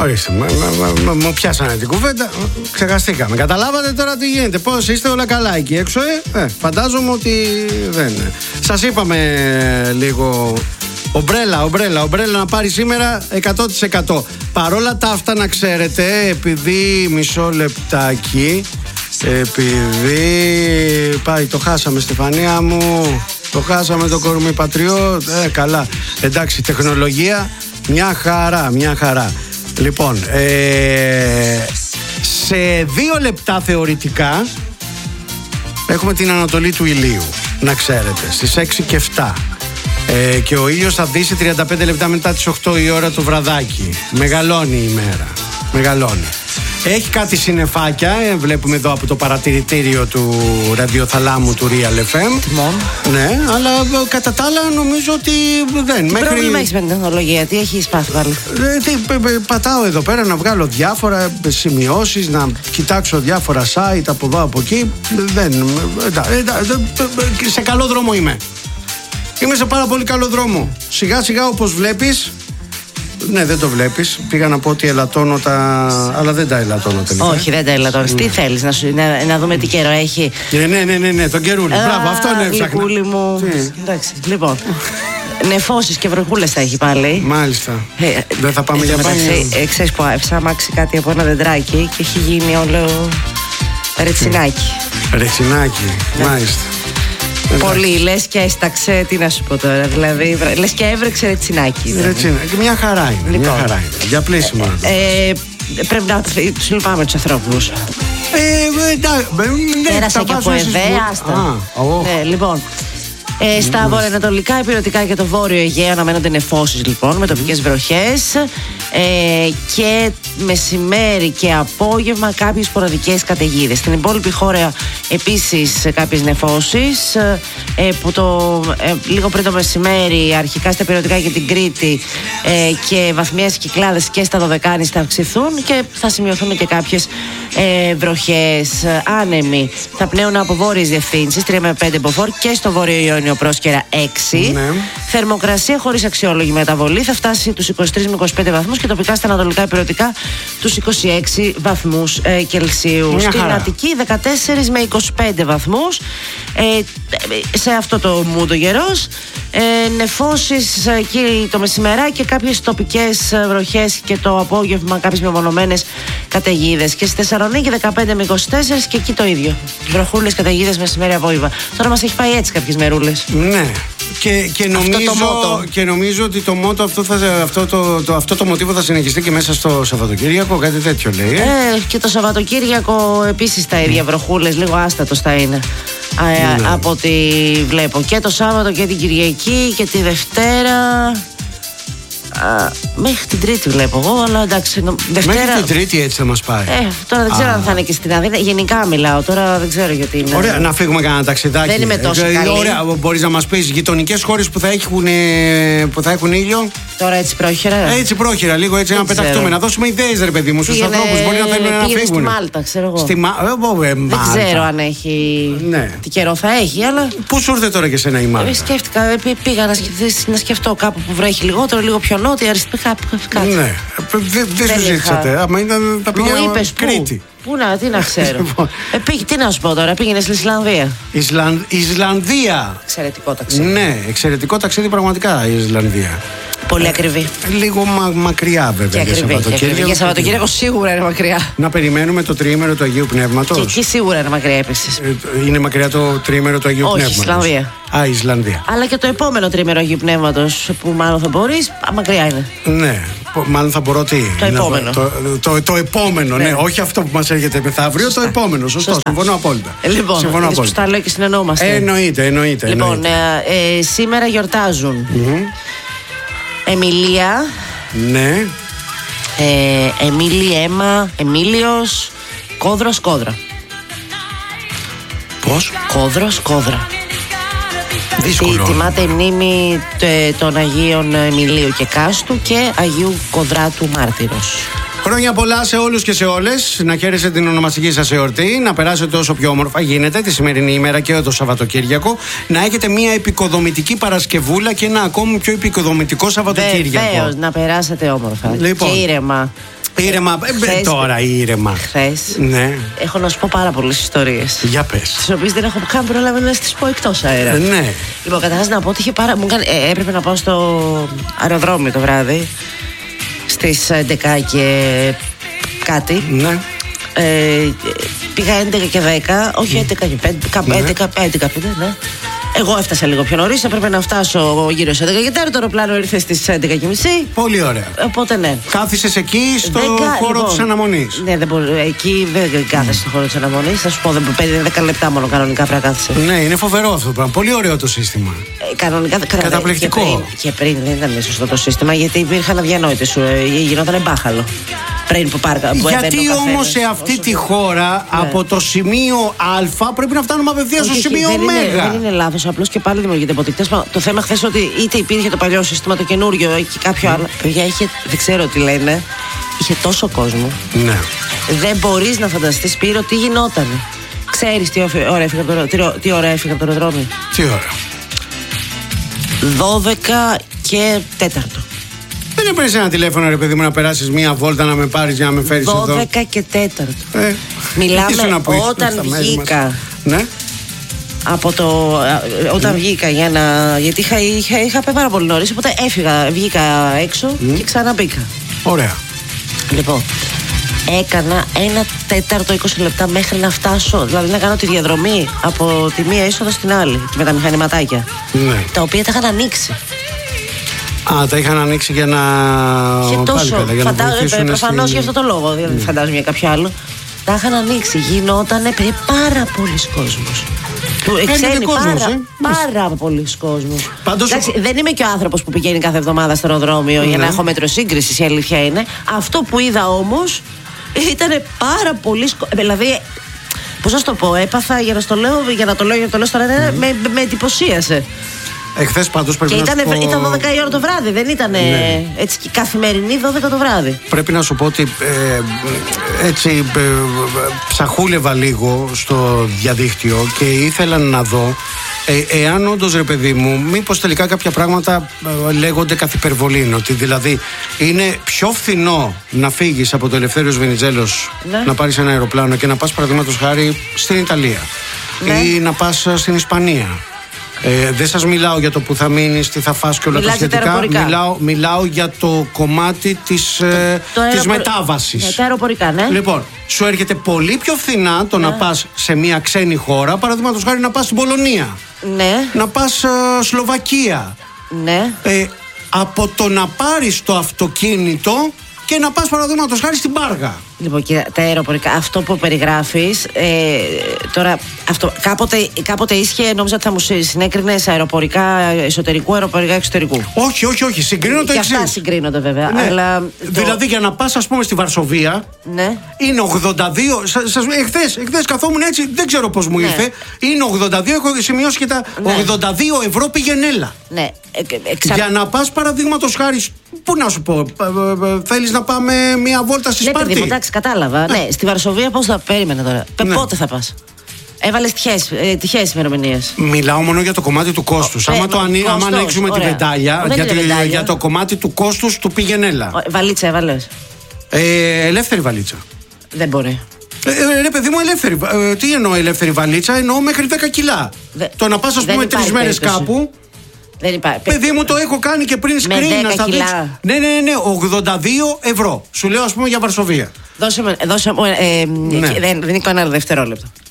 Ορίστε, μου πιάσανε την κουβέντα. Ξεχαστήκαμε. Καταλάβατε τώρα τι γίνεται? Πώς είστε? Όλα καλά εκεί έξω? Φαντάζομαι ότι δεν είναι. Σας είπαμε λίγο. Ομπρέλα να πάρει σήμερα 100%. Παρόλα τα αυτά, να ξέρετε, επειδή μισό λεπτάκι, επειδή πάει, το χάσαμε, Στεφανία μου, το χάσαμε το κορμί πατριώτ. Καλά, εντάξει, τεχνολογία μια χαρά. Λοιπόν, σε 2 λεπτά θεωρητικά έχουμε την ανατολή του ηλίου, να ξέρετε, στις 6 και 7. Και ο ήλιος θα δύσει 35 λεπτά μετά τις 8 η ώρα το βραδάκι. Μεγαλώνει η μέρα. Μεγαλώνει. Έχει κάτι συννεφάκια, βλέπουμε εδώ από το παρατηρητήριο του ραδιοθαλάμου του Real FM. Ναι, αλλά κατά τα άλλα νομίζω ότι δεν. Τι πρόβλημα έχεις με την τεχνολογία, τι έχεις πάθει πάλι? Πατάω εδώ πέρα να βγάλω διάφορα σημειώσεις, να κοιτάξω διάφορα site από εδώ από εκεί. Σε καλό δρόμο είμαι. Είμαι σε πάρα πολύ καλό δρόμο. Σιγά σιγά, όπως βλέπεις. Ναι, δεν το βλέπεις. Πήγα να πω ότι ελαττώνω τα. Αλλά δεν τα ελαττώνω τελικά. Όχι, δεν τα ελαττώνεις. Τι θέλεις, να δούμε τι καιρό έχει? Ναι, τον καιρούλι. Μπράβο, αυτό είναι έψαχνα. Λικούλι μου. Εντάξει, λοιπόν. Νεφώσεις και βροχούλες θα έχει πάλι. Μάλιστα. Δεν θα πάμε για μπάνιο. Ξέρεις που έψαμαξε κάτι από ένα δεντράκι και έχει γίνει όλο ρετσινάκι. Ρετσινάκι, μάλιστα. Πολύ, λες και έσταξε, τι να σου πω τώρα, δηλαδή, λες και έβρεξε ρετσινάκι. Ρετσινάκι, μια χαρά είναι, λοιπόν, για πλήσιμο. Πρέπει να τους λυπάμαι τους ανθρώπους. Πέρασα και από άστα. Λοιπόν, στα βορειοανατολικά, υπηρετικά και το βόρειο Αιγαίο αναμένονται νεφώσεις, λοιπόν, με τοπικές βροχές, και μεσημέρι και απόγευμα κάποιες σποραδικές καταιγίδες. Στην υπόλοιπη χώρα επίσης κάποιες νεφώσεις, που λίγο πριν το μεσημέρι αρχικά στα υπηρετικά και την Κρήτη, και βαθμιαίες κυκλάδες και στα Δωδεκάνη θα αυξηθούν και θα σημειωθούν και κάποιες βροχές. Άνεμοι θα πνέουν από βόρειες διευθύνσεις 3 με 5 μποφόρ και στο βόρειο Ιόνιο πρόσκαιρα 6. Ναι. Θερμοκρασία χωρίς αξιόλογη μεταβολή θα φτάσει τους 23 με 25 βαθμούς και τοπικά στα ανατολικά υπηρετικά τους 26 βαθμούς Κελσίου. Στην Αττική 14 με 25 βαθμούς. Σε αυτό το μούντο γερός. Νεφώσεις εκεί το μεσημεράκι και κάποιες τοπικές βροχές και το απόγευμα κάποιες μεμονωμένες καταιγίδες. Και στη Θεσσαλονίκη 15 με 24 και εκεί το ίδιο. Βροχούλες, καταιγίδες, μεσημέρι, απόγευμα. Τώρα μας έχει πάει έτσι κάποιες μερούλες. Ναι. Και νομίζω ότι το μότο αυτό το μοτίβο θα συνεχιστεί και μέσα στο Σαββατοκύριακο, κάτι τέτοιο λέει. Και το Σαββατοκύριακο επίσης τα ίδια, βροχούλες, λίγο άστατος θα είναι. Από ό,τι βλέπω. Και το Σάββατο και την Κυριακή και τη Δευτέρα. Μέχρι την Τρίτη βλέπω εγώ, αλλά εντάξει. Δευτέρα... Μέχρι την Τρίτη έτσι θα μας πάει. Τώρα δεν ξέρω αν θα είναι και στην Αθήνα. Γενικά μιλάω, τώρα δεν ξέρω γιατί είναι. Ωραία, να φύγουμε κανένα ταξιδάκι. Δεν είμαι τόσο καλή. Ωραία, μπορείς να μας πεις γειτονικές χώρες που θα έχουν ήλιο. Τώρα έτσι πρόχειρα. Έτσι πρόχειρα, λίγο έτσι να πεταχτούμε. Να δώσουμε ιδέες, ρε παιδί μου, στους ανθρώπους. Μπορεί να θέλουν να φύγουν. Στη Μάλτα, ξέρω εγώ. Δεν ξέρω αν έχει. Τι καιρό θα έχει, αλλά. Πού σου ήρθε τώρα και σένα η Μάλτα? Σκέφτηκα, πήγα να σκεφτώ κάπου που βρέχει λιγότερο, λίγο πιο νότια, αριστερά. Ναι, δεν σου ζήτησατε. Άμα ήταν τα πήγαινα Κρήτη. Πού να, τι να ξέρω. Τι να σου πω τώρα, πήγαινε στην Ισλανδία. Ισλανδία. Εξαιρετικό ταξίδι. Ναι, εξαιρετικό ταξίδι πραγματικά η Ισλανδία. Πολύ ακριβή. Λίγο μακριά βέβαια. Και ακριβή. Για Σαββατοκύριακο σίγουρα είναι μακριά. Να περιμένουμε το τριήμερο του Αγίου Πνεύματος. Και εκεί σίγουρα είναι μακριά επίσης. Είναι μακριά το τριήμερο του Αγίου Πνεύματος. Ισλανδία. Ισλανδία. Αλλά και το επόμενο τριήμερο Αγίου Πνεύματος που μάλλον θα μπορείς, μακριά είναι. Ναι, μάλλον θα μπορώ τι. Το επόμενο. Το επόμενο, ναι. Όχι αυτό που μας έρχεται μεθαύριο, το επόμενο. Σωστό, συμφωνώ απόλυτα. Λοιπόν, που τα λέω και συνεννοούμαστε. Εννοείται. Λοιπόν, σήμερα γιορτάζουν Εμιλία. Ναι. Εμίλη, Έμα, Εμίλιος, Κόδρος, Κόδρα. Πώς? Κόδρος, Κόδρα. Δύσκολο. Τιμάται η μνήμη των Αγίων Εμιλίου και Κάστου και Αγίου Κοδράτου Μάρτυρος. Χρόνια πολλά σε όλους και σε όλες. Να χαίρεστε την ονομαστική σας εορτή. Να περάσετε όσο πιο όμορφα γίνεται τη σημερινή ημέρα και το Σαββατοκύριακο. Να έχετε μια επικοδομητική Παρασκευούλα και ένα ακόμη πιο επικοδομητικό Σαββατοκύριακο. Βεβαίως, να περάσετε όμορφα. Λοιπόν. Και ήρεμα. Ήρεμα, τώρα ήρεμα. Χθες. Ναι. Έχω να σου πω πάρα πολλές ιστορίες. Για πες. Τις οποίες δεν έχω καν προλάβει να τις πω εκτός αέρα. Ναι. Λοιπόν, καταρχάς να πω ότι έπρεπε να πάω στο αεροδρόμιο το βράδυ στις 11 και κάτι. Ναι. Πήγα 11 και 10, όχι 11 και 5, ναι. Εγώ έφτασα λίγο πιο νωρίς, έπρεπε να φτάσω γύρω στις 11 και 4, το αεροπλάνο ήρθε στις 11:30. Πολύ ωραία. Οπότε ναι. Κάθισες εκεί στο χώρο της αναμονής. Ναι, εκεί δεν κάθεσαι στο χώρο της αναμονής. Θα σου πω, 5-10 λεπτά μόνο κανονικά πρέπει να κάθεσαι. Ναι, είναι φοβερό αυτό το πράγμα. Πολύ ωραίο το σύστημα. Κανονικά καταπληκτικό. Και πριν δεν ήταν σωστό το σύστημα, γιατί υπήρχαν αδιανόητες σου. Γινόταν μπάχαλο. Πριν που γιατί όμως σε αυτή τη χώρα από το σημείο Α πρέπει να φτάνουμε απευθείας στο σημείο Ω. Δεν είναι λάθος, απλώς και πάλι δημιουργείται υποτικτές. Το θέμα χθες ότι είτε υπήρχε το παλιό σύστημα, το καινούριο ή κάποιο άλλο. Παιδιά, δεν ξέρω τι λένε. Είχε τόσο κόσμο. Ναι. Δεν μπορείς να φανταστείς, Σπύρο, τι γινόταν. Ξέρεις τι ώρα έφυγα από το αεροδρόμιο? Τι ώρα? 12 και 4. Δεν έπαιρνες ένα τηλέφωνο, ρε παιδί μου, να περάσεις μία βόλτα να με πάρεις για να με φέρεις 12 εδώ? 12 και 4. Μιλάμε όταν βγήκα. Ναι. Όταν βγήκα γιατί είχα πει πάρα πολύ νωρίς, οπότε βγήκα έξω και ξαναμπήκα. Ωραία. Λοιπόν, έκανα 1 4 20 λεπτά μέχρι να φτάσω, δηλαδή να κάνω τη διαδρομή από τη μία είσοδο στην άλλη με τα μηχανηματάκια, ναι, τα οποία τα είχαν ανοίξει. Τα είχαν ανοίξει για να. Και τόσο. Προφανώς για αυτό το λόγο. Δεν φαντάζομαι για κάποιο άλλο. Τα είχαν ανοίξει. Γινότανε πάρα πολλοί κόσμος. Ξένοι, πάρα πολλοί κόσμος. Δεν είμαι και ο άνθρωπος που πηγαίνει κάθε εβδομάδα στο αεροδρόμιο για να έχω μέτρο σύγκρισης, η αλήθεια είναι. Αυτό που είδα όμως ήταν πάρα πολλοί κόσμος. Δηλαδή, πώς να σου το πω, έπαθα για να το λέω τώρα, με εντυπωσίασε. Εχθές πάντως πρέπει να σου πω. Ήταν 12 η ώρα το βράδυ, δεν ήταν έτσι καθημερινή 12 το βράδυ. Πρέπει να σου πω ότι έτσι ψαχούλευα λίγο στο διαδίκτυο και ήθελα να δω εάν όντως, ρε παιδί μου, μήπως τελικά κάποια πράγματα λέγονται καθ' υπερβολή. Ότι δηλαδή είναι πιο φθηνό να φύγεις από το Ελευθέριος Βενιζέλος, να πάρεις ένα αεροπλάνο και να πας παραδείγματος χάρη στην Ιταλία ή να πας στην Ισπανία. Δεν σας μιλάω για το που θα μείνεις, τι θα φας και όλα τα σχετικά. Μιλάω για το κομμάτι της μετάβασης. Τα αεροπορικά, ναι. Λοιπόν, σου έρχεται πολύ πιο φθηνά το να πας σε μια ξένη χώρα, παραδείγματος χάρη να πας στην Πολωνία. Ναι. Να πας Σλοβακία. Ναι. Από το να πάρεις το αυτοκίνητο και να πας παραδείγματος χάρη στην Πάργα. Λοιπόν, κύριε, τα αεροπορικά, αυτό που περιγράφεις, τώρα, κάποτε ίσχυε, νόμιζα ότι θα μου συνέκρινες αεροπορικά εσωτερικού, αεροπορικά εξωτερικού. Όχι, συγκρίνω το εξής. Και αυτά συγκρίνονται βέβαια. Ναι. Αλλά δηλαδή για να πας, ας πούμε, στη Βαρσοβία, ναι, είναι 82. Εχθές καθόμουν έτσι, δεν ξέρω πώς μου ήρθε. Είναι 82, έχω σημειώσει και τα 82 ευρώ πηγενέλα. Ναι. Για να πας παραδείγματος χάρη, πού να σου πω, θέλεις να πάμε μια βόλτα στη Σπάρτη? Εντάξει, κατάλαβα. Ναι, στη Βαρσοβία πώς θα περίμενε τώρα? Πότε θα πας? Έβαλες τυχαίες ημερομηνίες. Μιλάω μόνο για το κομμάτι του κόστους. Άμα ανοίξουμε τη βεντάλια, για το κομμάτι του κόστους του πηγενέλα. Βαλίτσα έβαλες? Ελεύθερη βαλίτσα. Δεν μπορεί. Ρε παιδί μου, ελεύθερη. Τι εννοώ ελεύθερη βαλίτσα? Εννοώ μέχρι 10 κιλά. Το να πας, ας πούμε, 3 μέρες κάπου. Δεν υπάρχει. Παιδί μου, το έχω κάνει και πριν screen. Ναι, 82 ευρώ. Σου λέω, ας πούμε, για Βαρσοβία. Δώσε μου. Δεν είναι κανένα δευτερόλεπτο.